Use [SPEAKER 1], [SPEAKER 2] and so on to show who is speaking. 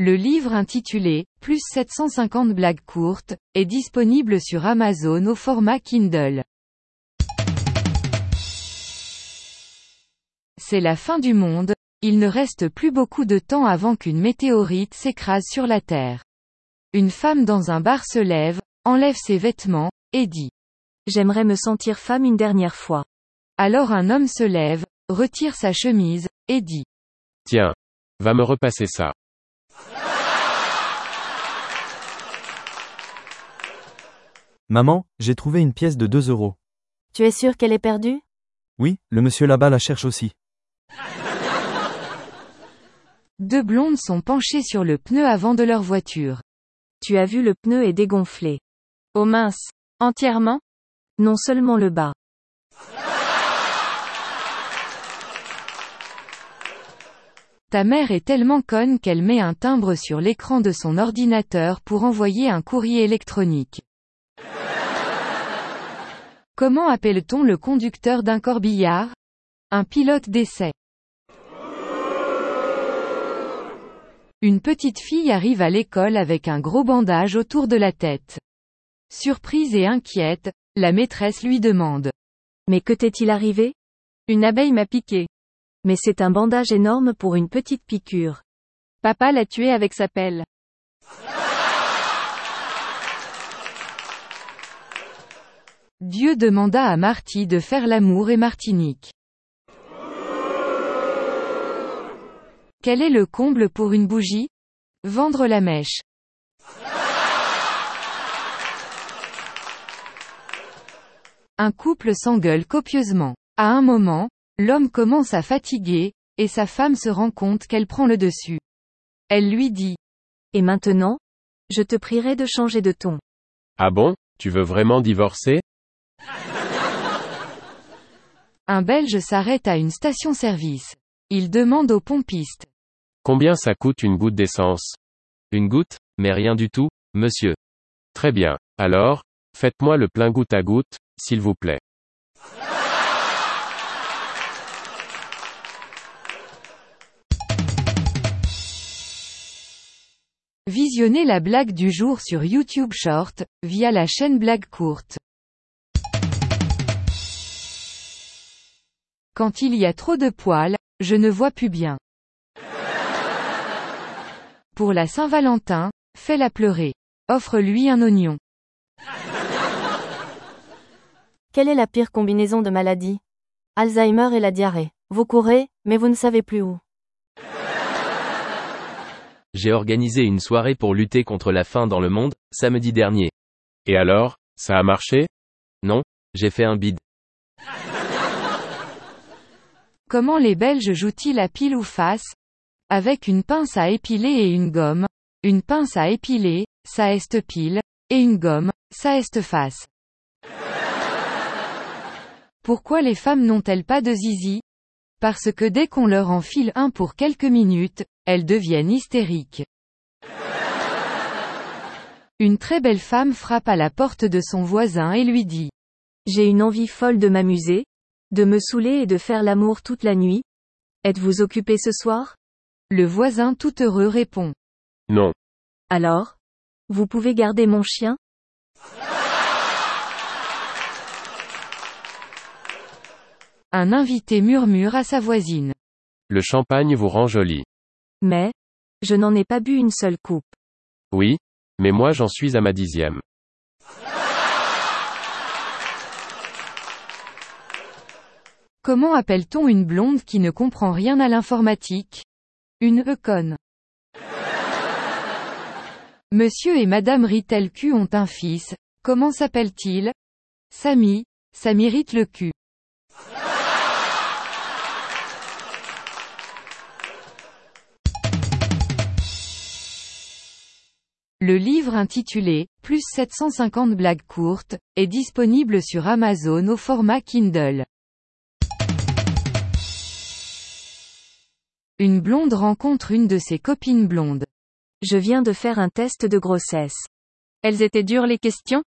[SPEAKER 1] Le livre intitulé « Plus 750 blagues courtes » est disponible sur Amazon au format Kindle. C'est la fin du monde, il ne reste plus beaucoup de temps avant qu'une météorite s'écrase sur la Terre. Une femme dans un bar se lève, enlève ses vêtements, et dit «
[SPEAKER 2] J'aimerais me sentir femme une dernière fois. »
[SPEAKER 1] Alors un homme se lève, retire sa chemise, et dit
[SPEAKER 3] « Tiens, va me repasser ça. »
[SPEAKER 4] Maman, j'ai trouvé une pièce de 2 euros.
[SPEAKER 2] Tu es sûre qu'elle est perdue?
[SPEAKER 4] Oui, le monsieur là-bas la cherche aussi.
[SPEAKER 1] Deux blondes sont penchées sur le pneu avant de leur voiture.
[SPEAKER 2] Tu as vu, le pneu est dégonflé.
[SPEAKER 1] Oh mince. Entièrement?
[SPEAKER 2] Non, seulement le bas.
[SPEAKER 1] Ta mère est tellement conne qu'elle met un timbre sur l'écran de son ordinateur pour envoyer un courrier électronique. Comment appelle-t-on le conducteur d'un corbillard? Un pilote d'essai. Une petite fille arrive à l'école avec un gros bandage autour de la tête. Surprise et inquiète, la maîtresse lui demande.
[SPEAKER 2] Mais que t'est-il arrivé?
[SPEAKER 1] Une abeille m'a piqué.
[SPEAKER 2] Mais c'est un bandage énorme pour une petite piqûre.
[SPEAKER 1] Papa l'a tué avec sa pelle. Dieu demanda à Marty de faire l'amour et Martinique. Quel est le comble pour une bougie? Vendre la mèche. Un couple s'engueule copieusement. À un moment, l'homme commence à fatiguer, et sa femme se rend compte qu'elle prend le dessus. Elle lui dit.
[SPEAKER 2] Et maintenant? Je te prierai de changer de ton.
[SPEAKER 3] Ah bon, tu veux vraiment divorcer?
[SPEAKER 1] Un Belge s'arrête à une station-service. Il demande au pompiste.
[SPEAKER 3] Combien ça coûte une goutte d'essence? Une goutte, mais rien du tout, monsieur. Très bien. Alors, faites-moi le plein goutte à goutte, s'il vous plaît.
[SPEAKER 1] Visionnez la blague du jour sur YouTube Short, via la chaîne Blague Courte. Quand il y a trop de poils, je ne vois plus bien. Pour la Saint-Valentin, fais-la pleurer. Offre-lui un oignon.
[SPEAKER 2] Quelle est la pire combinaison de maladies? Alzheimer et la diarrhée. Vous courez, mais vous ne savez plus où.
[SPEAKER 5] J'ai organisé une soirée pour lutter contre la faim dans le monde, samedi dernier.
[SPEAKER 3] Et alors, ça a marché?
[SPEAKER 5] Non, j'ai fait un bide.
[SPEAKER 1] Comment les Belges jouent-ils à pile ou face? Avec une pince à épiler et une gomme. Une pince à épiler, ça est pile, et une gomme, ça est face. Pourquoi les femmes n'ont-elles pas de zizi? Parce que dès qu'on leur enfile un pour quelques minutes, elles deviennent hystériques. Une très belle femme frappe à la porte de son voisin et lui dit.
[SPEAKER 2] J'ai une envie folle de m'amuser, de me saouler et de faire l'amour toute la nuit. Êtes-vous occupé ce soir?
[SPEAKER 1] Le voisin tout heureux répond.
[SPEAKER 3] Non.
[SPEAKER 2] Alors? Vous pouvez garder mon chien?
[SPEAKER 1] Un invité murmure à sa voisine.
[SPEAKER 3] Le champagne vous rend jolie.
[SPEAKER 2] Mais, je n'en ai pas bu une seule coupe.
[SPEAKER 3] Oui, mais moi j'en suis à ma 10e.
[SPEAKER 1] Comment appelle-t-on une blonde qui ne comprend rien à l'informatique? Une conne. Monsieur et Madame Ritelcu ont un fils, comment s'appelle-t-il? Samy, ça mérite le cul. Le livre intitulé « Plus 750 blagues courtes » est disponible sur Amazon au format Kindle. Une blonde rencontre une de ses copines blondes.
[SPEAKER 2] Je viens de faire un test de grossesse.
[SPEAKER 1] Elles étaient dures les questions?